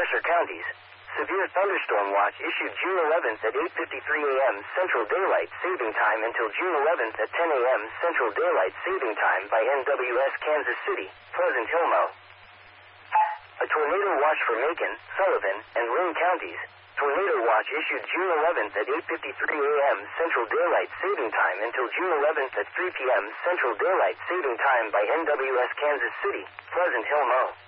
Mercer counties. Severe thunderstorm watch issued June 11th at 8:53 a.m. Central Daylight Saving Time until June 11th at 10 a.m. Central Daylight Saving Time by NWS Kansas City, Pleasant Hill, Mo. A tornado watch for Macon, Sullivan, and Lynn counties. Tornado watch issued June 11th at 8:53 a.m. Central Daylight Saving Time until June 11th at 3 p.m. Central Daylight Saving Time by NWS Kansas City, Pleasant Hill, Mo.